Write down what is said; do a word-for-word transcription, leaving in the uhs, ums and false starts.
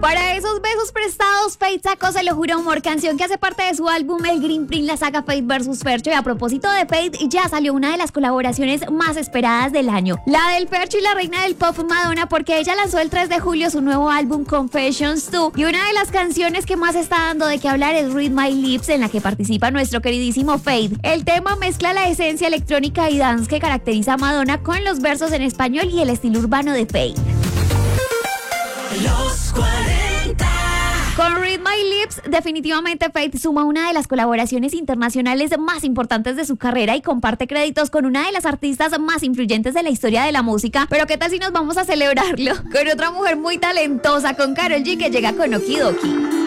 Para esos besos prestados, Fate sacó Se lo juro amor, canción que hace parte de su álbum El Green Print, la saga Fate versus. Fercho. Y a propósito de Fate, ya salió una de las colaboraciones más esperadas del año, la del Fercho y la reina del pop Madonna, porque ella lanzó el tres de julio su nuevo álbum Confessions dos, y una de las canciones que más está dando de qué hablar es Read My Lips, en la que participa nuestro queridísimo Fate. El tema mezcla la esencia electrónica y dance que caracteriza a Madonna con los versos en español y el estilo urbano de Fate. Los cuarenta. Con Read My Lips, definitivamente Fate suma una de las colaboraciones internacionales más importantes de su carrera y comparte créditos con una de las artistas más influyentes de la historia de la música. Pero ¿qué tal si nos vamos a celebrarlo con otra mujer muy talentosa, con Karol G, que llega con Okidoki?